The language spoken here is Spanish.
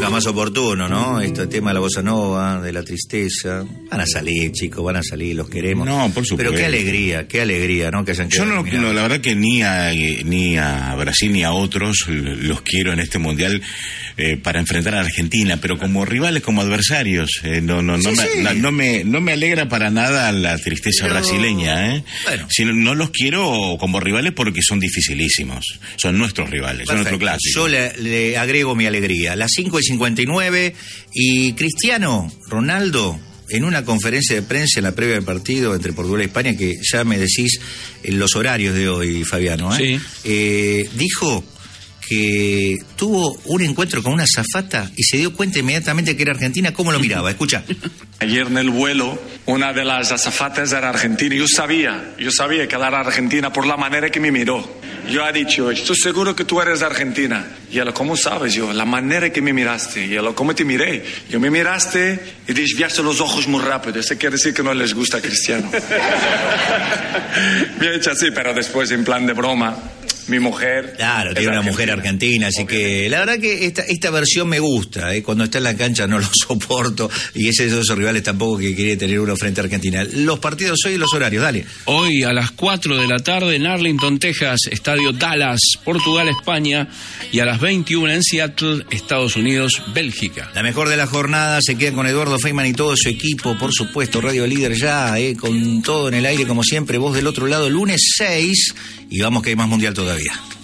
nunca más oportuno, ¿no? Este tema de la bossa nova, de la tristeza. Van a salir, chicos, van a salir, los queremos. No, por supuesto. Pero qué alegría, ¿no? Que hayan Yo quedado eliminados. la verdad que ni a Brasil ni a otros los quiero en este mundial para enfrentar a Argentina, pero como rivales, como adversarios. No me alegra para nada la tristeza brasileña, ¿eh? Bueno. No los quiero como rivales porque son dificilísimos. Son nuestros rivales, son nuestro clásico. Yo le agrego mi alegría. Las 5:59 y Cristiano Ronaldo, en una conferencia de prensa en la previa del partido entre Portugal y España, que ya me decís los horarios de hoy, Fabiano, Sí. Dijo que tuvo un encuentro con una azafata y se dio cuenta inmediatamente que era argentina. ¿Cómo lo miraba? Escucha. Ayer en el vuelo, una de las azafatas era argentina. Yo sabía que era argentina por la manera que me miró. Yo he dicho, estoy seguro que tú eres argentina. Y ella, ¿cómo sabes? Yo, la manera que me miraste. Y ella, ¿cómo te miré? Yo me miraste y desviaste los ojos muy rápido. Eso quiere decir que no les gusta a Cristiano. Me he hecho así, pero después en plan de broma. Mi mujer. Claro, tiene una mujer argentina, así que la verdad que esta versión me gusta, cuando está en la cancha no lo soporto, y ese de esos rivales tampoco que quiere tener uno frente a Argentina. Los partidos hoy y los horarios, dale. Hoy a las 4 de la tarde en Arlington, Texas, Estadio Dallas, Portugal, España, y a las 21 en Seattle, Estados Unidos, Bélgica. La mejor de la jornada se queda con Eduardo Feynman y todo su equipo, por supuesto, Radio Líder ya, con todo en el aire como siempre, vos del otro lado, lunes 6, y vamos que hay más mundial todavía.